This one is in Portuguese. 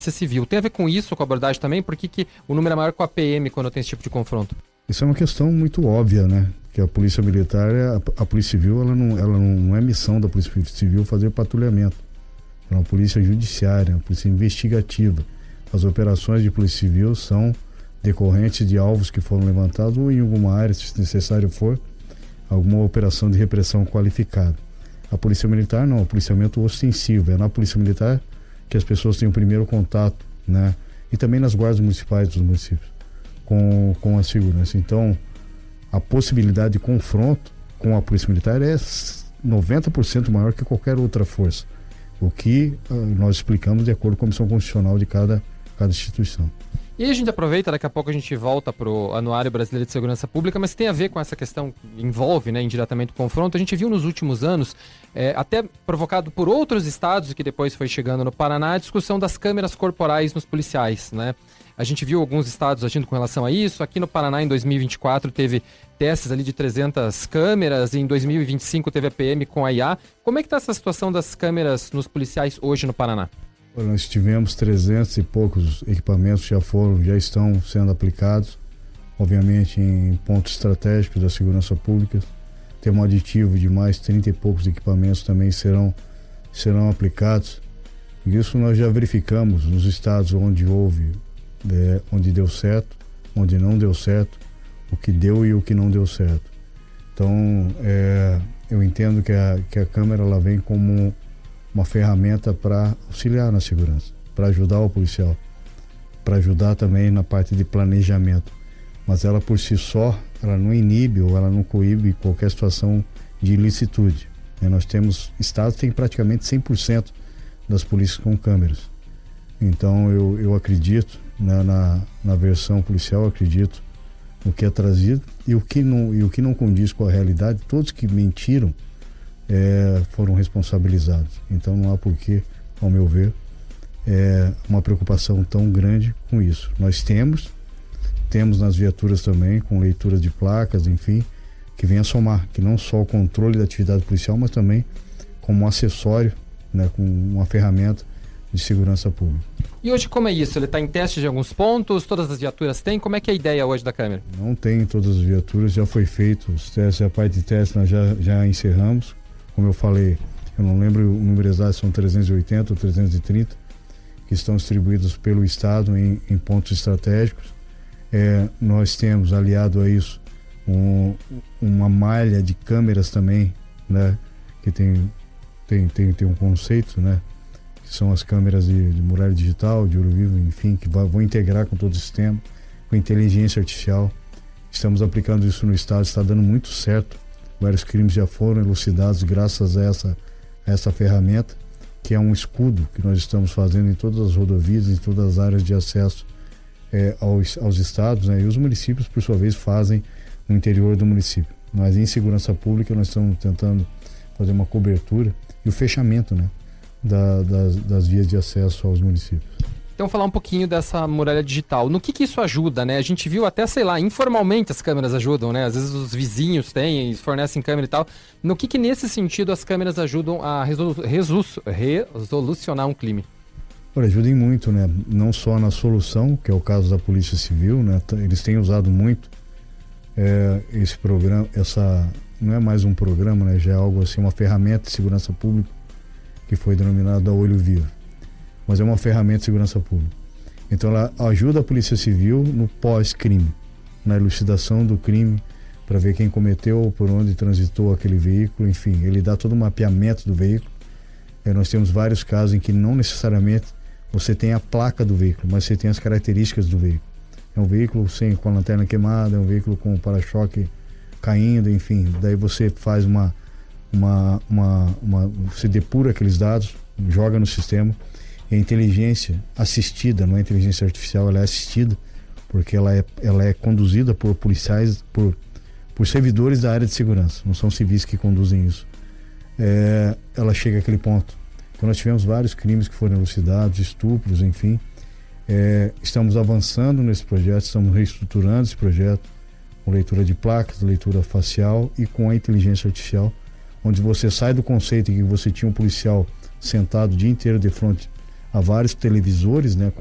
Civil. Tem a ver com isso, com a abordagem também? Por que o número é maior com a PM quando tem esse tipo de confronto? Isso é uma questão muito óbvia, né? Que a Polícia Militar, a Polícia Civil, ela não é missão da Polícia Civil fazer patrulhamento. É uma polícia judiciária, uma polícia investigativa. As operações de Polícia Civil são decorrentes de alvos que foram levantados ou em alguma área, se necessário for, alguma operação de repressão qualificada. A Polícia Militar não, é um policiamento ostensivo. É na Polícia Militar que as pessoas têm o primeiro contato, né? E também nas guardas municipais dos municípios com a segurança. Então, a possibilidade de confronto com a Polícia Militar é 90% maior que qualquer outra força. O que nós explicamos de acordo com a Comissão Constitucional de cada instituição. E aí a gente aproveita, daqui a pouco a gente volta para o Anuário Brasileiro de Segurança Pública, mas tem a ver com essa questão, envolve, né, indiretamente o confronto. A gente viu nos últimos anos, até provocado por outros estados, e que depois foi chegando no Paraná, a discussão das câmeras corporais nos policiais, né? A gente viu alguns estados agindo com relação a isso. Aqui no Paraná, em 2024, teve testes ali de 300 câmeras, e em 2025 teve a PM com a IA. Como é que está essa situação das câmeras nos policiais hoje no Paraná? Nós tivemos 300 e poucos equipamentos que já estão sendo aplicados, obviamente em pontos estratégicos da segurança pública. Tem um aditivo de mais 30 e poucos equipamentos também serão aplicados. Isso nós já verificamos nos estados onde onde deu certo, onde não deu certo, o que deu e o que não deu certo. Então, eu entendo que a câmera ela vem como uma ferramenta para auxiliar na segurança, para ajudar o policial, para ajudar também na parte de planejamento. Mas ela por si só, ela não inibe ou ela não coíbe qualquer situação de ilicitude. Nós temos estados que têm praticamente 100% das polícias com câmeras. Então eu acredito na versão policial, acredito no que é trazido e o que não condiz com a realidade. Todos que mentiram foram responsabilizados. Então não há porquê, ao meu ver, uma preocupação tão grande com isso. Nós temos nas viaturas também, com leitura de placas, enfim, que vem a somar, que não só o controle da atividade policial, mas também como um acessório, né, com uma ferramenta de segurança pública. E hoje como é isso? Ele está em teste de alguns pontos? Todas as viaturas têm? Como é que é a ideia hoje da câmera? Não tem em todas as viaturas, já foi feito os testes, a parte de teste nós já encerramos. Como eu falei, eu não lembro o número exato, são 380 ou 330 que estão distribuídos pelo estado em pontos estratégicos. Nós temos aliado a isso uma malha de câmeras também, né, que tem um conceito, né, que são as câmeras de muralha digital, de olho vivo, enfim, que vão integrar com todo o sistema, com inteligência artificial. Estamos aplicando isso no estado, está dando muito certo. Vários crimes já foram elucidados graças a essa ferramenta, que é um escudo que nós estamos fazendo em todas as rodovias, em todas as áreas de acesso aos estados, né? E os municípios, por sua vez, fazem no interior do município. Mas em segurança pública nós estamos tentando fazer uma cobertura e o fechamento, né, das vias de acesso aos municípios. Então, falar um pouquinho dessa muralha digital. No que isso ajuda, né? A gente viu até, sei lá, informalmente as câmeras ajudam, né? Às vezes os vizinhos têm, fornecem câmera e tal. No que nesse sentido as câmeras ajudam a resolucionar um crime? Olha, ajudem muito, né? Não só na solução, que é o caso da Polícia Civil, né? Eles têm usado muito esse programa, não é mais um programa, né? Já é algo assim, uma ferramenta de segurança pública que foi denominada Olho Vivo. Mas é uma ferramenta de segurança pública. Então ela ajuda a Polícia Civil no pós-crime, na elucidação do crime, para ver quem cometeu, por onde transitou aquele veículo, enfim, ele dá todo o mapeamento do veículo. Nós temos vários casos em que não necessariamente você tem a placa do veículo, mas você tem as características do veículo. É um veículo com a lanterna queimada, é um veículo com o para-choque caindo, enfim. Daí você faz você depura aqueles dados, joga no sistema. E a inteligência assistida, não é inteligência artificial, ela é assistida, porque ela é conduzida por policiais, por servidores da área de segurança, não são civis que conduzem isso. Ela chega àquele ponto. Então nós tivemos vários crimes que foram elucidados, estupros, enfim. Estamos avançando nesse projeto, estamos reestruturando esse projeto com leitura de placas, leitura facial e com a inteligência artificial, onde você sai do conceito em que você tinha um policial sentado o dia inteiro de frente a vários televisores, né,